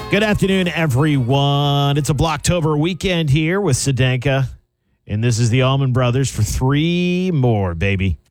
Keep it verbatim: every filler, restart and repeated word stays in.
Good afternoon, everyone. It's a Blocktober weekend here with Sedenka, and this is the Allman Brothers for three more, baby.